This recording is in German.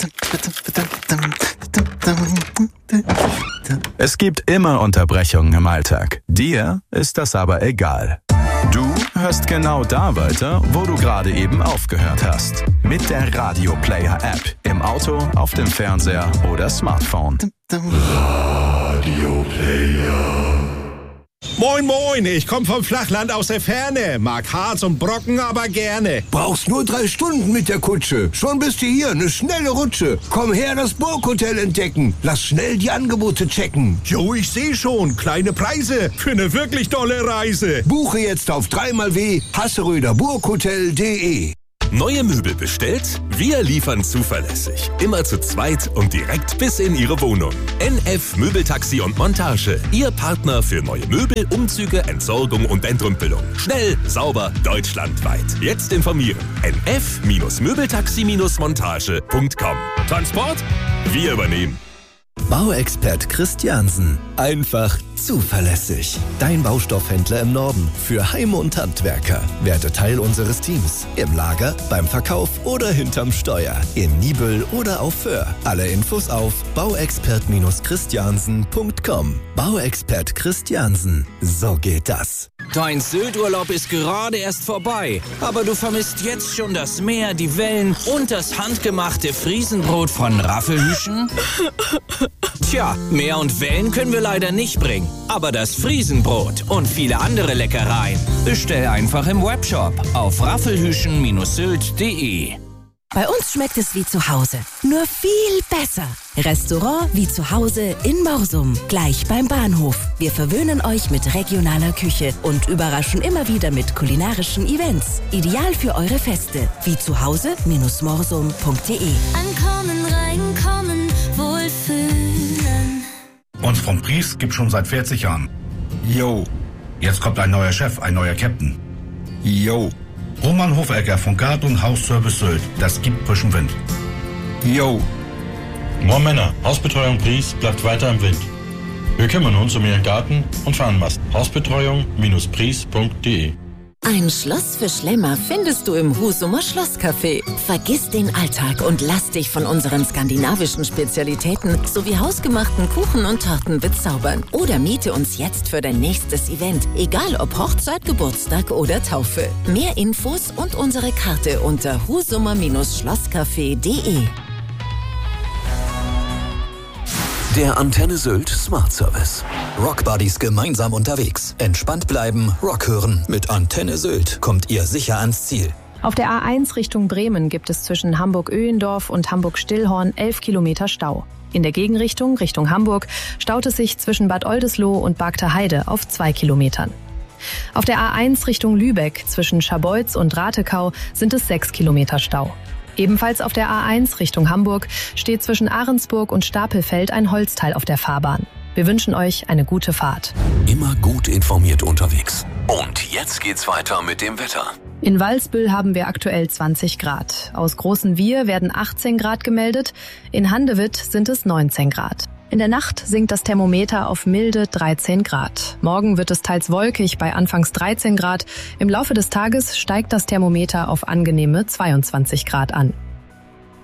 Es gibt immer Unterbrechungen im Alltag. Dir ist das aber egal. Du hörst genau da weiter, wo du gerade eben aufgehört hast. Mit der Radio Player App. Im Auto, auf dem Fernseher oder Smartphone. Radio Player. Moin moin, ich komm vom Flachland aus der Ferne. Mag Harz und Brocken, aber gerne. Brauchst nur 3 Stunden mit der Kutsche. Schon bist du hier, eine schnelle Rutsche. Komm her, das Burghotel entdecken. Lass schnell die Angebote checken. Jo, ich seh schon, kleine Preise für eine wirklich tolle Reise. Buche jetzt auf 3xW hasseröderburghotel.de. Neue Möbel bestellt? Wir liefern zuverlässig. Immer zu zweit und direkt bis in Ihre Wohnung. NF Möbeltaxi und Montage. Ihr Partner für neue Möbel, Umzüge, Entsorgung und Entrümpelung. Schnell, sauber, deutschlandweit. Jetzt informieren. nf-möbeltaxi-montage.com. Transport? Wir übernehmen. Bauexpert Christiansen. Einfach zuverlässig. Dein Baustoffhändler im Norden für Heim- und Handwerker. Werde Teil unseres Teams. Im Lager, beim Verkauf oder hinterm Steuer. In Nibel oder auf Föhr. Alle Infos auf bauexpert-christiansen.com. Bauexpert Christiansen. So geht das. Dein Sylt-Urlaub ist gerade erst vorbei, aber du vermisst jetzt schon das Meer, die Wellen und das handgemachte Friesenbrot von Raffelhüschen? Tja, Meer und Wellen können wir leider nicht bringen, aber das Friesenbrot und viele andere Leckereien bestell einfach im Webshop auf raffelhüschen-sylt.de. Bei uns schmeckt es wie zu Hause, nur viel besser. Restaurant wie zu Hause in Morsum, gleich beim Bahnhof. Wir verwöhnen euch mit regionaler Küche und überraschen immer wieder mit kulinarischen Events. Ideal für eure Feste, wie zu Hause-morsum.de. Ankommen, reinkommen, wohlfühlen. Uns vom Pries gibt schon seit 40 Jahren. Yo. Jetzt kommt ein neuer Chef, ein neuer Captain. Yo. Roman Hofegger von Gart- und Hausservice Sylt. Das gibt frischen Wind. Yo. Moin Männer, Hausbetreuung Pries bleibt weiter im Wind. Wir kümmern uns um Ihren Garten und Fahnenmast. Hausbetreuung-pries.de. Ein Schloss für Schlemmer findest du im Husumer Schlosscafé. Vergiss den Alltag und lass dich von unseren skandinavischen Spezialitäten sowie hausgemachten Kuchen und Torten bezaubern. Oder miete uns jetzt für dein nächstes Event, egal ob Hochzeit, Geburtstag oder Taufe. Mehr Infos und unsere Karte unter husumer-schlosscafé.de. Der Antenne Sylt Smart Service. Rockbuddies gemeinsam unterwegs. Entspannt bleiben, Rock hören. Mit Antenne Sylt kommt ihr sicher ans Ziel. Auf der A1 Richtung Bremen gibt es zwischen Hamburg-Öhendorf und Hamburg-Stillhorn 11 Kilometer Stau. In der Gegenrichtung, Richtung Hamburg, staut es sich zwischen Bad Oldesloe und Bagter Heide auf 2 Kilometern. Auf der A1 Richtung Lübeck zwischen Scharbeutz und Ratekau sind es 6 Kilometer Stau. Ebenfalls auf der A1 Richtung Hamburg steht zwischen Ahrensburg und Stapelfeld ein Holzteil auf der Fahrbahn. Wir wünschen euch eine gute Fahrt. Immer gut informiert unterwegs. Und jetzt geht's weiter mit dem Wetter. In Walsbüll haben wir aktuell 20 Grad. Aus Großenwihr werden 18 Grad gemeldet. In Handewitt sind es 19 Grad. In der Nacht sinkt das Thermometer auf milde 13 Grad. Morgen wird es teils wolkig bei anfangs 13 Grad. Im Laufe des Tages steigt das Thermometer auf angenehme 22 Grad an.